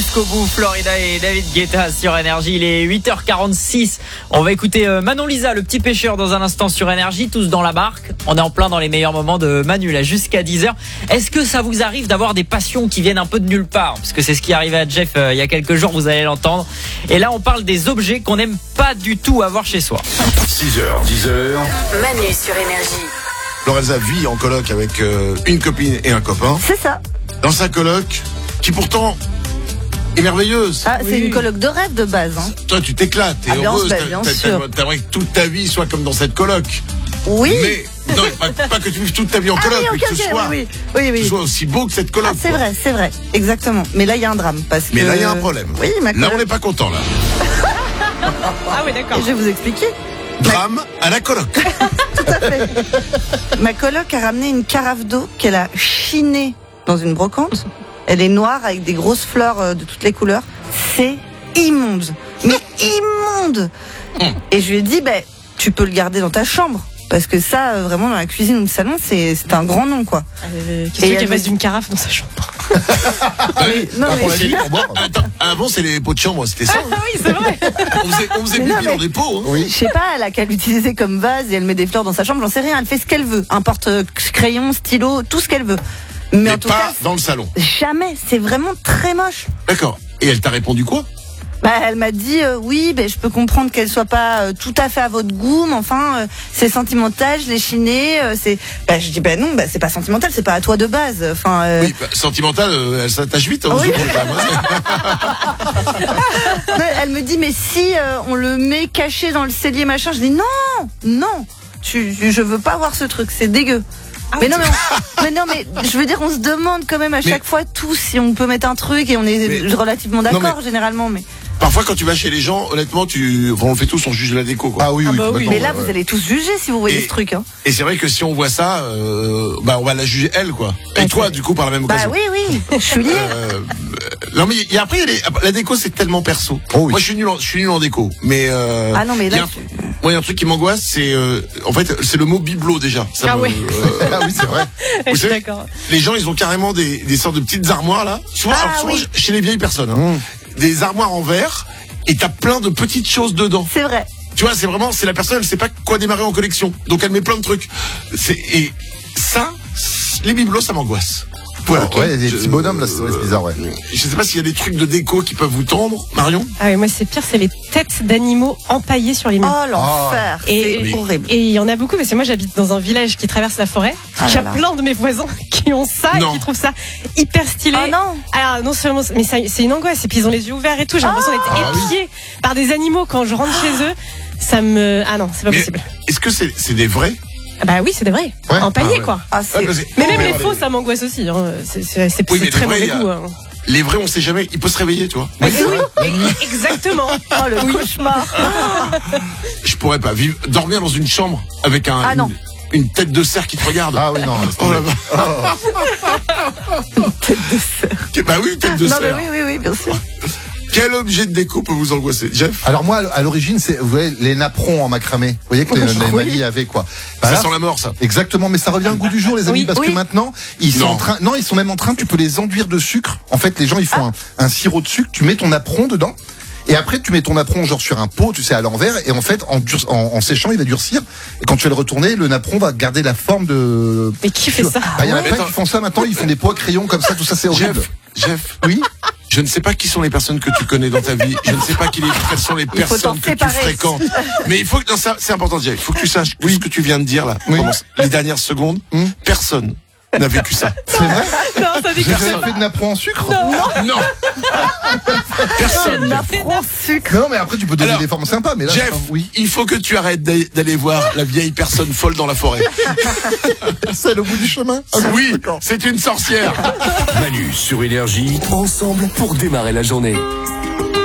jusqu'au bout. Florida et David Guetta sur Énergie. Il est 8h46. On va écouter Manon Lisa, le petit pêcheur, dans un instant sur Énergie. Tous dans la barque. On est en plein dans les meilleurs moments de Manu là jusqu'à 10h. Est-ce que ça vous arrive d'avoir des passions qui viennent un peu de nulle part? Parce que c'est ce qui est arrivé à Jeff il y a quelques jours, vous allez l'entendre. Et là on parle des objets qu'on n'aime pas du tout avoir chez soi. 6h, 10h. Manu sur Énergie. Lorenza vit en coloc avec une copine et un copain. C'est ça. Dans sa coloc, qui pourtant est merveilleuse. Ah, c'est une coloc de rêve de base. Hein. Toi, tu t'éclates, t'es heureuse. Bien sûr. T'aimerais que toute ta vie soit comme dans cette coloc. Oui. Mais non, pas que tu vives toute ta vie en coloc, mais que ce soit aussi beau que cette coloc. Ah, c'est vrai, exactement. Mais là, il y a un drame. Mais là, il y a un problème. Oui, ma coloc. Là, on n'est pas content, là. Ah oui, d'accord. Et je vais vous expliquer. Drame à la coloc. Tout à fait. Ma coloc a ramené une carafe d'eau qu'elle a chinée dans une brocante. Elle est noire avec des grosses fleurs de toutes les couleurs. C'est immonde. Mais immonde. Et je lui ai dit, tu peux le garder dans ta chambre. Parce que ça, vraiment, dans la cuisine ou le salon, c'est un grand nom, quoi. Qu'est-ce qu'elle fasse d'une carafe dans sa chambre? Non, mais Attends, avant, c'est les pots de chambre, c'était ça. Ah oui, c'est vrai. On faisait pipi dans des pots. Hein. je sais pas, elle a qu'à l'utiliser comme vase et elle met des fleurs dans sa chambre, j'en sais rien. Elle fait ce qu'elle veut. Un porte-crayon, stylo, tout ce qu'elle veut. Mais en tout pas cas, dans le salon. Jamais. C'est vraiment très moche. D'accord. Et elle t'a répondu quoi? Elle m'a dit oui, je peux comprendre qu'elle soit pas tout à fait à votre goût, mais enfin c'est sentimental, je l'ai chiné. Je dis non, c'est pas sentimental, c'est pas à toi de base. Enfin. Oui, sentimental, elle s'attache vite. Hein, oui. Secondes, elle me dit mais si on le met caché dans le cellier machin, je dis non, je veux pas voir ce truc, c'est dégueu. Ah mais non, mais je veux dire, on se demande quand même à chaque fois tous si on peut mettre un truc et on est relativement d'accord généralement, mais. Parfois, quand tu vas chez les gens, honnêtement, on le fait tous, on juge la déco, quoi. Ah oui. Mais là, vous allez tous juger si vous voyez ce truc, hein. Et c'est vrai que si on voit ça, on va la juger elle, quoi. Et toi, du coup, par la même occasion. Oui, je suis lié. Non, mais après, la déco, c'est tellement perso. Oh, oui. Moi, je suis nul en déco. Mais, ah non, mais là. Moi, il y a un truc qui m'angoisse, c'est, en fait, c'est le mot bibelot, déjà. Ah oui, c'est vrai. Je suis d'accord. Les gens, ils ont carrément des sortes de petites armoires, là. Souvent, chez les vieilles personnes, hein. Des armoires en verre et t'as plein de petites choses dedans. C'est vrai. Tu vois, c'est la personne, elle sait pas quoi démarrer en collection. Donc elle met plein de trucs. Et ça, les bibelots, ça m'angoisse. Voilà. Ouais, il y a des petits bonhommes là, c'est bizarre, ouais. Je sais pas s'il y a des trucs de déco qui peuvent vous tendre, Marion. Ah oui, moi c'est pire, c'est les têtes d'animaux empaillées sur les murs. Oh l'enfer, c'est horrible. Et il y en a beaucoup parce que moi j'habite dans un village qui traverse la forêt. Il y a plein de mes voisins qui ont ça et qui trouvent ça hyper stylé. Oh non. Alors non seulement, mais c'est une angoisse. Et puis ils ont les yeux ouverts et tout. J'ai l'impression d'être épiée par des animaux quand je rentre chez eux. Ça me, non, c'est pas possible. Est-ce que c'est des vrais? Bah oui, c'est des vrais. Ouais. Empaillés quoi. Mais même les faux, vrais. ça m'angoisse aussi. Hein. C'est Oui, très mais mauvais goût. Hein. Les vrais, on sait jamais. Il peut se réveiller, tu vois. Oui, exactement. Oh le cauchemar. Je pourrais pas dormir dans une chambre avec une tête de cerf qui te regarde. Ah oui, non. Oh là Tête de cerf. Bah oui, tête de cerf. Non mais oui, bien sûr. Quel objet de déco peut vous angoisser, Jeff? Alors moi, à l'origine, c'est, vous voyez, les napperons en macramé. Vous voyez que les Mali avaient, quoi. Ça sent la mort, ça. Exactement, mais ça revient au goût du jour, les amis, parce que maintenant, ils sont même en train, tu peux les enduire de sucre. En fait, les gens, ils font un sirop de sucre, tu mets ton napperon dedans. Et après, tu mets ton napperon genre sur un pot, tu sais, à l'envers, et en fait, en séchant, il va durcir. Et quand tu vas le retourner, le napperon va garder la forme de. Mais qui fait ça? Il y en a plein qui font ça maintenant. Ils font des pots à crayon comme ça, tout ça, c'est horrible. Jeff, oui. Je ne sais pas qui sont les personnes que tu connais dans ta vie. Je ne sais pas quelles sont les personnes que tu fréquentes. Mais il faut que c'est important, Jeff. Il faut que tu saches ce que tu viens de dire là. Pendant les dernières secondes, personne n'a vécu ça. C'est vrai? Non, ça dit J'ai jamais fait de napperon en sucre? Non. Personne. Napperon sucre. Non, mais après, tu peux donner des formes sympas, mais là, Jeff, il faut que tu arrêtes d'aller voir la vieille personne folle dans la forêt. Celle au bout du chemin? Oui, c'est une sorcière. Manu sur Énergie, ensemble pour démarrer la journée.